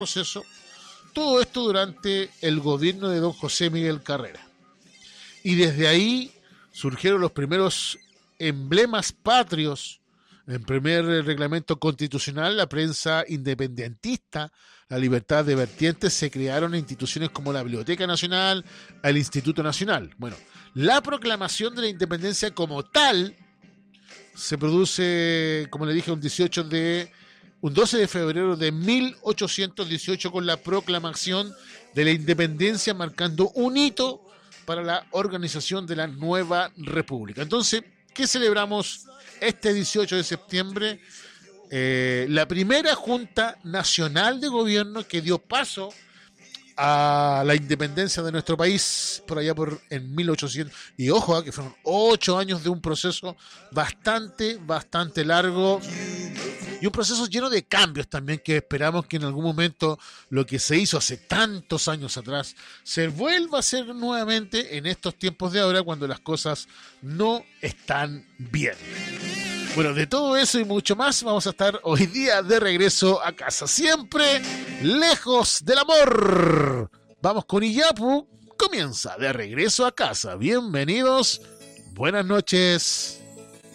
proceso, todo esto durante el gobierno de don José Miguel Carrera. Y desde ahí surgieron los primeros emblemas patrios, el primer reglamento constitucional, la prensa independentista, la libertad de vertientes, se crearon instituciones como la Biblioteca Nacional, el Instituto Nacional. Bueno, la proclamación de la independencia como tal se produce, como le dije, un 12 de febrero de 1818 con la proclamación de la independencia, marcando un hito para la organización de la nueva república. Entonces, ¿qué celebramos este 18 de septiembre? La primera Junta Nacional de Gobierno que dio paso a la independencia de nuestro país por allá en 1800. Y ojo, que fueron 8 años de un proceso bastante largo y un proceso lleno de cambios también, que esperamos que en algún momento lo que se hizo hace tantos años atrás se vuelva a hacer nuevamente en estos tiempos de ahora, cuando las cosas no están bien. Bueno, de todo eso y mucho más vamos a estar hoy día de regreso a casa, siempre lejos del amor. Vamos con Iyapu, comienza de regreso a casa. Bienvenidos, buenas noches.